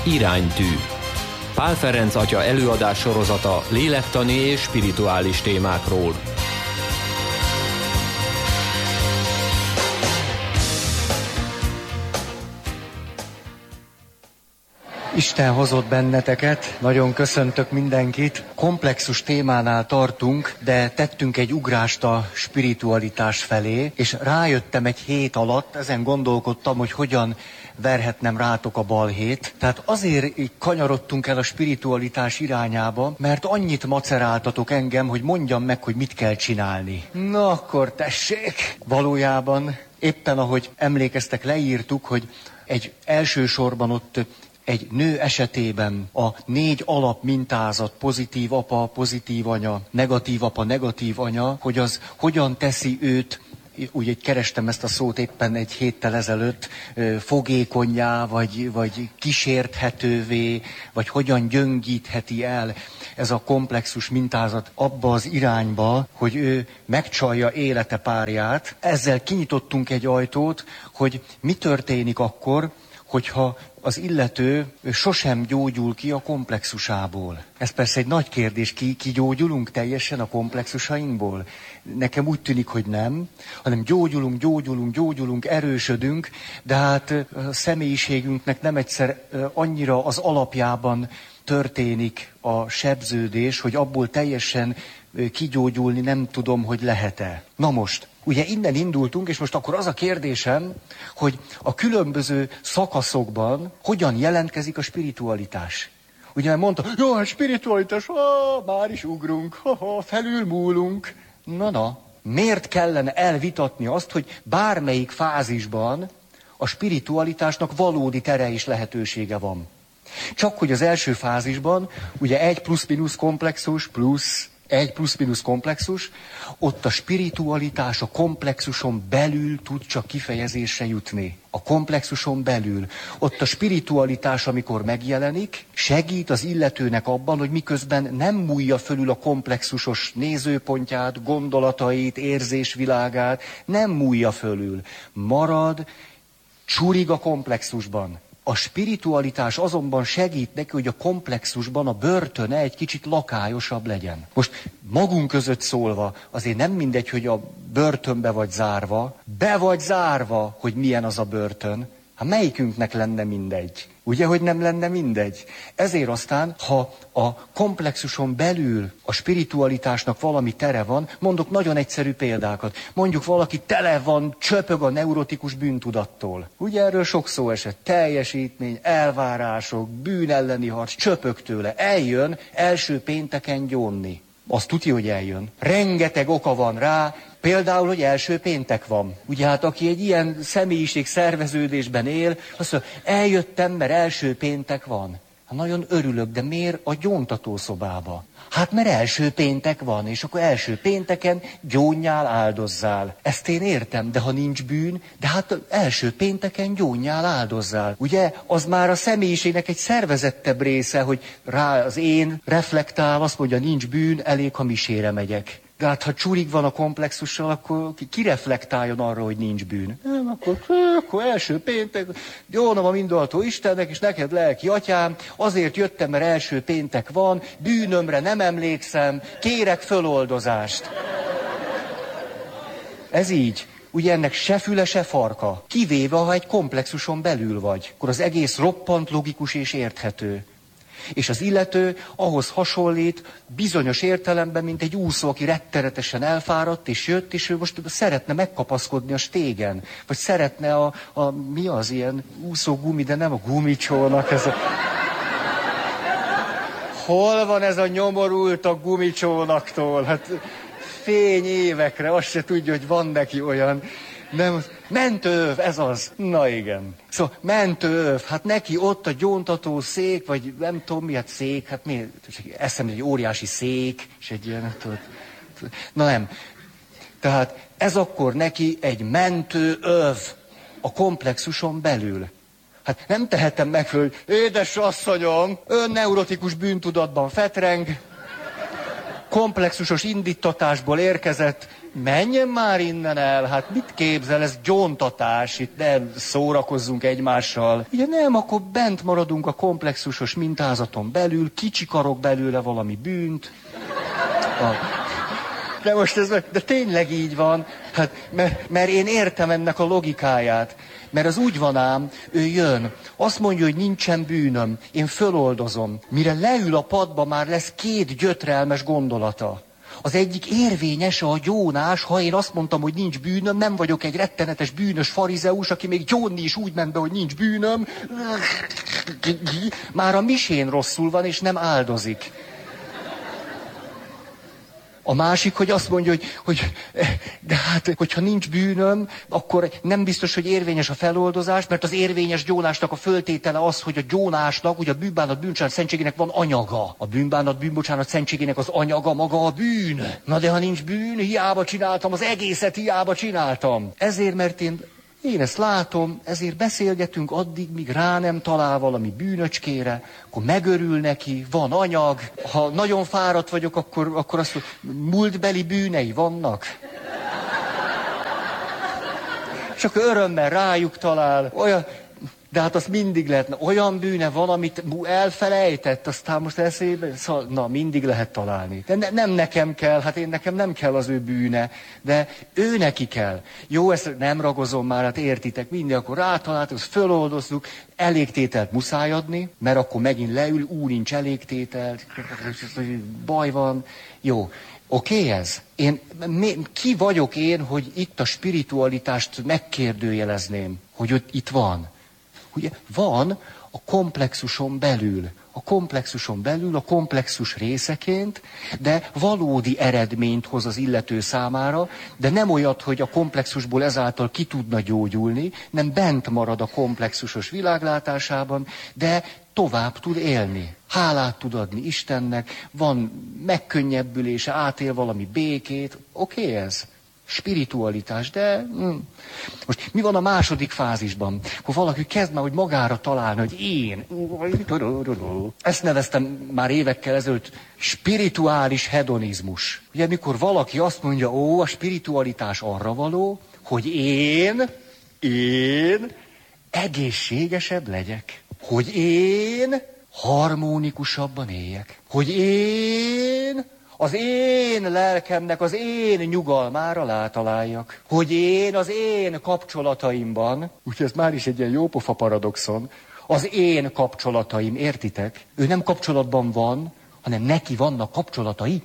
Iránytű. Pál Ferenc atya előadás sorozata lélektani és spirituális témákról. Isten hozott benneteket, nagyon köszöntök mindenkit. Komplexus témánál tartunk, de tettünk egy ugrást a spiritualitás felé, és rájöttem egy hét alatt, ezen gondolkodtam, hogy hogyan verhetnem rátok a balhét. Tehát azért kanyarodtunk el a spiritualitás irányába, mert annyit maceráltatok engem, hogy mondjam meg, hogy mit kell csinálni. Na akkor tessék! Valójában éppen ahogy emlékeztek, leírtuk, hogy egy elsősorban ott egy nő esetében a 4 alapmintázat, pozitív apa, pozitív anya, negatív apa, negatív anya, hogy az hogyan teszi őt, úgy kerestem ezt a szót éppen egy héttel ezelőtt, fogékonnyá, vagy kísérthetővé, vagy hogyan gyöngítheti el ez a komplexus mintázat abba az irányba, hogy ő megcsalja élete párját. Ezzel kinyitottunk egy ajtót, hogy mi történik akkor, hogyha az illető sosem gyógyul ki a komplexusából. Ez persze egy nagy kérdés, kigyógyulunk teljesen a komplexusainkból? Nekem úgy tűnik, hogy nem, hanem gyógyulunk, erősödünk, de hát a személyiségünknek nem egyszer annyira az alapjában történik a sebződés, hogy abból teljesen kigyógyulni nem tudom, hogy lehet-e. Na most, ugye innen indultunk, és most akkor az a kérdésem, hogy a különböző szakaszokban hogyan jelentkezik a spiritualitás. Ugye mondta, jó, hát spiritualitás, már is ugrunk, felülmúlunk. Na, miért kellene elvitatni azt, hogy bármelyik fázisban a spiritualitásnak valódi tere és lehetősége van? Csak hogy az első fázisban, ugye 1 plusz-minusz komplexus, plusz 1 plusz-minusz komplexus, ott a spiritualitás a komplexuson belül tud csak kifejezésre jutni. A komplexuson belül. Ott a spiritualitás, amikor megjelenik, segít az illetőnek abban, hogy miközben nem múlja fölül a komplexusos nézőpontját, gondolatait, érzésvilágát, nem múlja fölül. Marad, csurig a komplexusban. A spiritualitás azonban segít neki, hogy a komplexusban a börtöne egy kicsit lakályosabb legyen. Most magunk között szólva, azért nem mindegy, hogy a börtönbe vagy zárva, be vagy zárva, hogy milyen az a börtön. Hát melyikünknek lenne mindegy? Ugye, hogy nem lenne mindegy? Ezért aztán, ha a komplexuson belül a spiritualitásnak valami tere van, mondok nagyon egyszerű példákat. Mondjuk valaki tele van, csöpög a neurotikus bűntudattól. Ugye erről sok szó esett. Teljesítmény, elvárások, bűn elleni harc, csöpög tőle. Eljön első pénteken gyónni. Azt tudja, hogy eljön. Rengeteg oka van rá, például, hogy első péntek van. Ugye hát aki egy ilyen személyiség szerveződésben él, azt mondja, eljöttem, mert első péntek van. Hát nagyon örülök, de miért a gyóntatószobába? Hát mert első péntek van, és akkor első pénteken gyónjál, áldozzál. Ezt én értem, de ha nincs bűn, de hát első pénteken gyónjál, áldozzál. Ugye, az már a személyiségnek egy szervezettebb része, hogy rá az én reflektál, azt mondja, nincs bűn, elég, ha misére megyek. De hát, ha csurig van a komplexussal, akkor ki reflektáljon arra, hogy nincs bűn? Nem, akkor első péntek, jónom a mindenható Istennek, és neked lelki atyám, azért jöttem, mert első péntek van, bűnömre nem emlékszem, kérek föloldozást. Ez így. Ugye ennek se füle, se farka. Kivéve, ha egy komplexuson belül vagy. Akkor az egész roppant logikus és érthető. És az illető ahhoz hasonlít bizonyos értelemben, mint egy úszó, aki rettenetesen elfáradt, és jött, és ő most szeretne megkapaszkodni a stégen. Vagy szeretne mi az ilyen úszógumi, de nem a gumicsónak. Ez a... Hol van ez a nyomorult a gumicsónaktól? Hát fény évekre, azt se tudja, hogy van neki olyan... Nem, mentőöv, ez az. Na igen. Szóval mentőöv, hát neki ott a gyóntató szék, vagy nem tudom mi, hát szék, hát mi, eszembe egy óriási szék, és egy ilyen, tudod. Na nem. Tehát ez akkor neki egy mentőöv a komplexuson belül. Hát nem tehetem meg föl, hogy édes asszonyom, ön neurotikus bűntudatban fetreng, komplexusos indítatásból érkezett, menjen már innen el, hát mit képzel, ez gyóntatás, itt ne szórakozzunk egymással. Ugye nem, akkor bent maradunk a komplexusos mintázaton belül, kicsikarok belőle valami bűnt. De most de tényleg így van, hát, mert én értem ennek a logikáját. Mert az úgy van ám, ő jön, azt mondja, hogy nincsen bűnöm, én föloldozom. Mire leül a padba, már lesz 2 gyötrelmes gondolata. Az egyik érvényes a gyónás, ha én azt mondtam, hogy nincs bűnöm, nem vagyok egy rettenetes bűnös farizeus, aki még gyónni is úgy ment be, hogy nincs bűnöm. Már a misén rosszul van, és nem áldozik. A másik, hogy azt mondja, hogy de hát, hogyha nincs bűnöm, akkor nem biztos, hogy érvényes a feloldozás, mert az érvényes gyónásnak a föltétele az, hogy a gyónásnak, ugye a bűnbánat bűnbocsánat szentségének van anyaga. A bűnbánat bűnbocsánat szentségének az anyaga maga a bűn. Na de ha nincs bűn, hiába csináltam, az egészet hiába csináltam. Ezért, mert én ezt látom, ezért beszélgetünk addig, míg rá nem talál valami bűnöcskére, akkor megörül neki, van anyag. Ha nagyon fáradt vagyok, akkor azt mondom, múltbeli bűnei vannak. És akkor örömmel rájuk talál. De hát azt mindig lehetne. Olyan bűne van, amit elfelejtett, aztán most eszébe. Szóval, na, mindig lehet találni. De nem nekem kell, hát nekem nem kell az ő bűne, de ő neki kell. Jó, ezt nem ragozom már, hát értitek, mindig akkor rátaláltuk, azt föloldozzuk, elégtételt muszáj adni, mert akkor megint leül, nincs elégtételt, baj van. Jó. Oké ez? Ki vagyok én, hogy itt a spiritualitást megkérdőjelezném, hogy itt van? Ugye van a komplexuson belül, a komplexus részeként, de valódi eredményt hoz az illető számára, de nem olyat, hogy a komplexusból ezáltal ki tudna gyógyulni, nem bent marad a komplexusos világlátásában, de tovább tud élni. Hálát tud adni Istennek, van megkönnyebbülése, átél valami békét. Oké ez? Spiritualitás, de... Most mi van a második fázisban? Akkor valaki kezd már, hogy magára találni, hogy én... Ezt neveztem már évekkel ezelőtt spirituális hedonizmus. Ugye, mikor valaki azt mondja, a spiritualitás arra való, hogy én egészségesebb legyek. Hogy én harmonikusabban éljek. Hogy én... az én lelkemnek, az én nyugalmára látaláljak. Hogy én az én kapcsolataimban, úgyhogy ez már is egy ilyen jópofa paradoxon, az én kapcsolataim, értitek? Ő nem kapcsolatban van, hanem neki vannak kapcsolatai.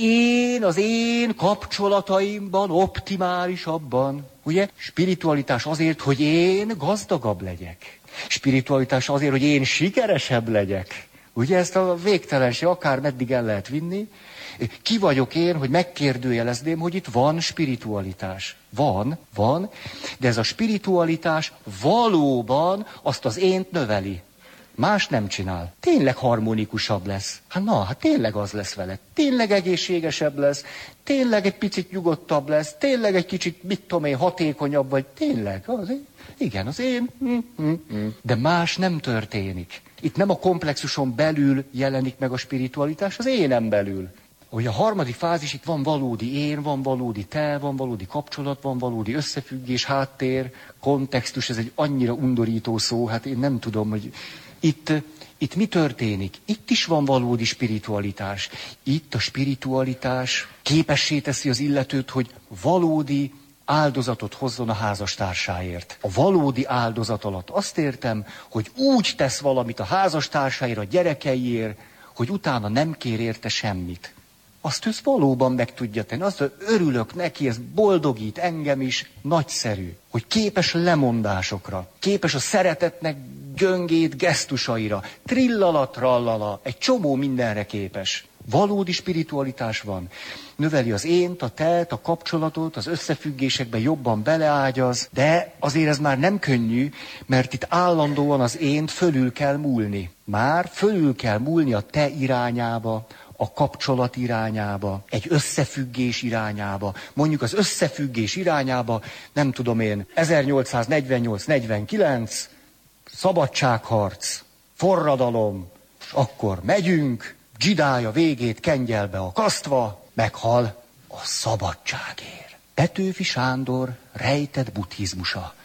Az én kapcsolataimban optimálisabban. Ugye? Spiritualitás azért, hogy én gazdagabb legyek. Spiritualitás azért, hogy én sikeresebb legyek. Ugye ezt a végtelenség akár meddig el lehet vinni. Ki vagyok én, hogy megkérdőjelezném, hogy itt van spiritualitás. Van, de ez a spiritualitás valóban azt az ént növeli. Más nem csinál. Tényleg harmonikusabb lesz. Hát tényleg az lesz vele. Tényleg egészségesebb lesz. Tényleg egy picit nyugodtabb lesz. Tényleg egy kicsit, hatékonyabb vagy. Tényleg. Igen, az én. De más nem történik. Itt nem a komplexuson belül jelenik meg a spiritualitás, az énen belül. Hogy a harmadik fázis, itt van valódi én, van valódi te, van valódi kapcsolat, van valódi összefüggés, háttér, kontextus, ez egy annyira undorító szó, hát én nem tudom, hogy itt mi történik. Itt is van valódi spiritualitás. Itt a spiritualitás képessé teszi az illetőt, hogy valódi áldozatot hozzon a házastársáért. A valódi áldozat alatt azt értem, hogy úgy tesz valamit a házastársáért, a gyerekeiért, hogy utána nem kér érte semmit. Azt ő valóban meg tudja tenni. Azt örülök neki, ez boldogít engem is, nagyszerű. Hogy képes lemondásokra, képes a szeretetnek gyöngét gesztusaira, trillala, trallala, egy csomó mindenre képes. Valódi spiritualitás van. Növeli az ént, a telt, a kapcsolatot, az összefüggésekben jobban beleágyaz, de azért ez már nem könnyű, mert itt állandóan az ént fölül kell múlni. Már fölül kell múlni a te irányába, a kapcsolat irányába, egy összefüggés irányába. Mondjuk az összefüggés irányába, nem tudom én, 1848-49, szabadságharc, forradalom, akkor megyünk, dzsidája végét kengyelbe akasztva, meghal a szabadságért. Petőfi Sándor rejtett buddhizmusa.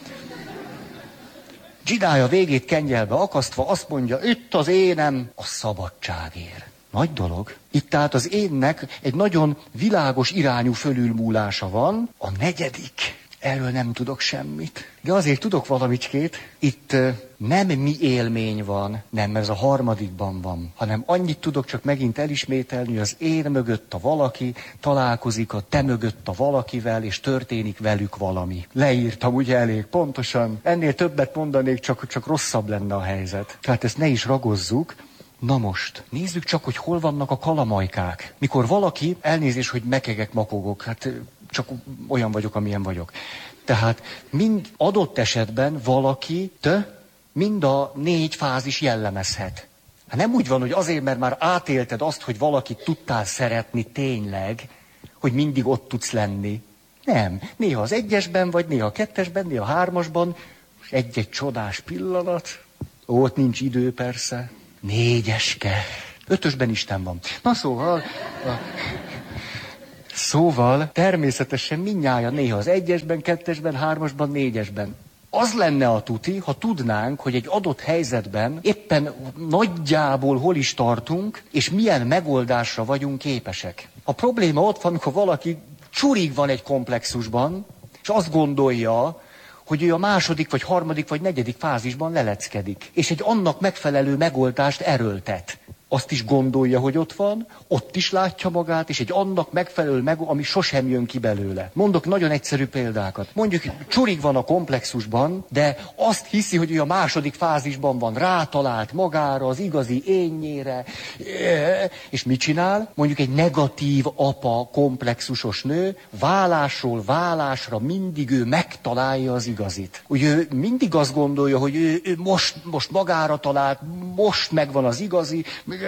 Dzsidája végét kengyelbe akasztva azt mondja, itt az énem a szabadságért. Nagy dolog. Itt tehát az énnek egy nagyon világos irányú fölülmúlása van. A negyedik. Erről nem tudok semmit. De azért tudok valamicskét. Itt nem mi élmény van, nem, mert ez a harmadikban van, hanem annyit tudok csak megint elismételni, hogy az én mögött a valaki találkozik a te mögött a valakivel, és történik velük valami. Leírtam ugye elég pontosan. Ennél többet mondanék, csak rosszabb lenne a helyzet. Tehát ezt ne is ragozzuk. Na most, nézzük csak, hogy hol vannak a kalamajkák. Mikor valaki, elnézés, hogy mekegek, makogok, hát csak olyan vagyok, amilyen vagyok. Tehát mind adott esetben valakit mind a 4 fázis jellemezhet. Hát nem úgy van, hogy azért, mert már átélted azt, hogy valakit tudtál szeretni tényleg, hogy mindig ott tudsz lenni. Nem. Néha az 1-esben vagy, néha a 2-esben, néha a 3-asban, és egy-egy csodás pillanat. Ott nincs idő persze. 4-eske. 5-ösben Isten van. Na szóval természetesen mindnyájan néha az 1-esben, 2-esben, 3-asban, 4-esben. Az lenne a tuti, ha tudnánk, hogy egy adott helyzetben éppen nagyjából hol is tartunk, és milyen megoldásra vagyunk képesek. A probléma ott van, amikor valaki csurig van egy komplexusban, és azt gondolja, hogy ő a 2., vagy 3., vagy 4. fázisban leleckedik. És egy annak megfelelő megoldást erőltet. Azt is gondolja, hogy ott is látja magát, és egy annak megfelelő ami sosem jön ki belőle. Mondok nagyon egyszerű példákat. Mondjuk csurig van a komplexusban, de azt hiszi, hogy ő a 2. fázisban van, rátalált magára, az igazi énnyére. És mit csinál? Mondjuk egy negatív apa, komplexusos nő, válásról válásra mindig ő megtalálja az igazit. Ugye ő mindig azt gondolja, hogy ő most magára talált, most megvan az igazi,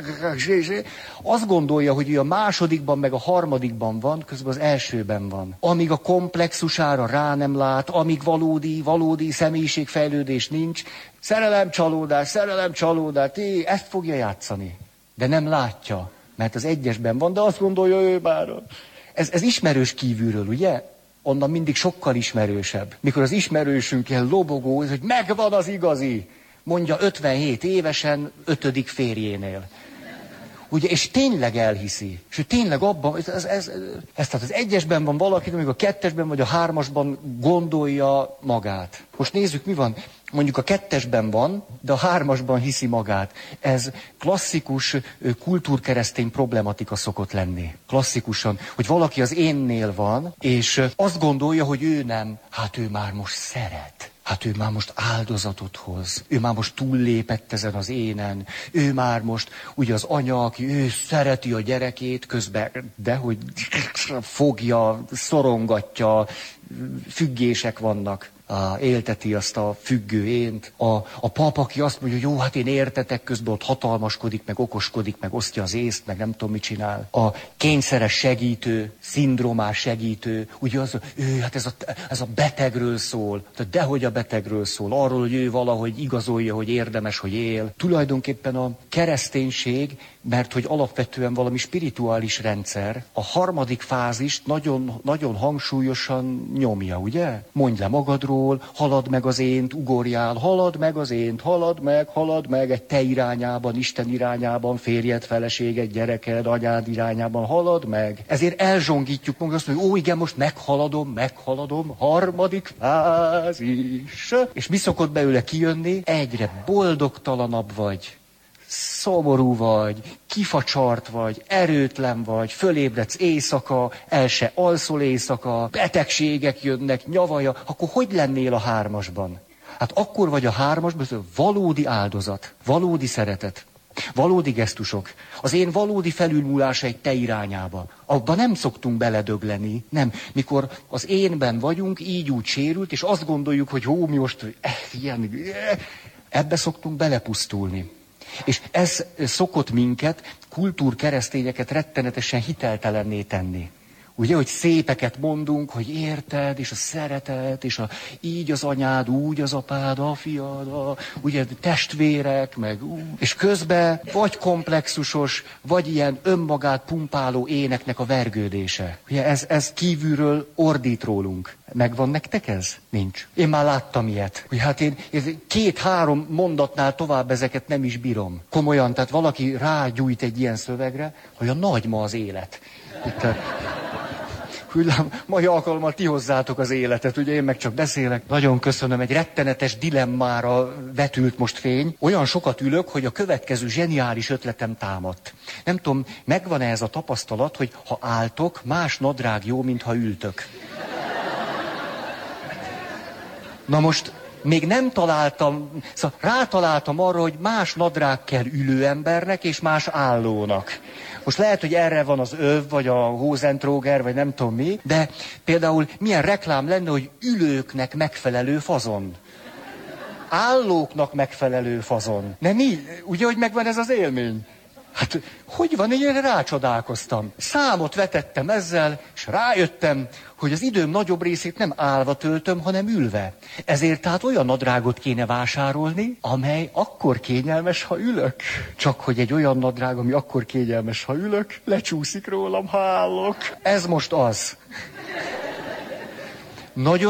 azt gondolja, hogy ő a 2. meg a 3. van, közben az 1-ben van. Amíg a komplexusára rá nem lát, amíg valódi személyiségfejlődés nincs, szerelem, csalódás, ezt fogja játszani. De nem látja, mert az 1-esben van, de azt gondolja ő már. Ez ismerős kívülről, ugye? Onnan mindig sokkal ismerősebb. Mikor az ismerősünk ilyen lobogó, hogy megvan az igazi, mondja 57 évesen 5. férjénél. Ugye, és tényleg elhiszi. És ő tényleg abban, ez tehát az 1-esben van valaki, amíg a 2-esben vagy a 3-asban gondolja magát. Most nézzük, mi van. Mondjuk a 2-esben van, de a 3-asban hiszi magát. Ez klasszikus kultúrkeresztény problematika szokott lenni. Klasszikusan, hogy valaki az énnél van, és azt gondolja, hogy ő nem. Hát ő már most szeret. Hát ő már most áldozatot hoz. Ő már most túllépett ezen az énen. Ő már most, ugye az anya, aki ő szereti a gyerekét, közben, dehogy fogja, szorongatja, függések vannak. Élteti azt a függő ént. A pap, aki azt mondja, hogy jó, hát én értetek, közben ott hatalmaskodik, meg okoskodik, meg osztja az észt, meg nem tudom, mit csinál. A kényszeres segítő, szindrómás segítő, ugye az, hát ez a betegről szól. Tehát dehogy a betegről szól, arról, hogy ő valahogy igazolja, hogy érdemes, hogy él. Tulajdonképpen a kereszténység, mert hogy alapvetően valami spirituális rendszer, a 3. fázist nagyon, nagyon hangsúlyosan nyomja, ugye? Mondj le magadról, halad meg az ént, ugorjál, halad meg az ént, halad meg egy te irányában, Isten irányában, férjed, feleséged, gyereked, anyád irányában, halad meg. Ezért elzsongítjuk magunkat, azt mondjuk, ó igen, most meghaladom, 3. fázis. És mi szokott belőle kijönni? Egyre boldogtalanabb vagy. Szomorú vagy, kifacsart vagy, erőtlen vagy, fölébredsz éjszaka, el se alszol éjszaka, betegségek jönnek, nyavaja, akkor hogy lennél a 3-asban? Hát akkor vagy a 3-asban, valódi áldozat, valódi szeretet, valódi gesztusok, az én valódi felülmúlása egy te irányába. Abba nem szoktunk beledögleni, nem. Mikor az énben vagyunk, így úgy sérült, és azt gondoljuk, hogy mi most ebbe szoktunk belepusztulni. És ez szokott minket, kultúrkeresztényeket rettenetesen hiteltelenné tenni. Ugye, hogy szépeket mondunk, hogy érted, és a szeretet, és így az anyád, úgy az apád, a fiad, ugye testvérek, meg és közben vagy komplexusos, vagy ilyen önmagát pumpáló éneknek a vergődése. Ugye ez kívülről ordít rólunk. Megvan nektek ez? Nincs. Én már láttam ilyet. Hogy hát én 2-3 mondatnál tovább ezeket nem is bírom. Komolyan, tehát valaki rágyújt egy ilyen szövegre, hogy a nagy ma az élet. Mai alkalommal ti hozzátok az életet, ugye én meg csak beszélek. Nagyon köszönöm, egy rettenetes dilemmára vetült most fény. Olyan sokat ülök, hogy a következő zseniális ötletem támadt. Nem tudom, megvan-e ez a tapasztalat, hogy ha álltok, más nadrág jó, mint ha ültök. Na most még nem találtam, szóval rátaláltam arra, hogy más nadrág kell ülő embernek, és más állónak. Most lehet, hogy erre van az öv, vagy a Hosentróger, vagy nem tudom mi, de például milyen reklám lenne, hogy ülőknek megfelelő fazon. Állóknak megfelelő fazon. Nem így? Ugye, hogy megvan ez az élmény? Hát, hogy van, én rácsodálkoztam. Számot vetettem ezzel, és rájöttem, hogy az időm nagyobb részét nem állva töltöm, hanem ülve. Ezért tehát olyan nadrágot kéne vásárolni, amely akkor kényelmes, ha ülök. Csak hogy egy olyan nadrág, ami akkor kényelmes, ha ülök, lecsúszik rólam, ha állok. Ez most az. Nagyon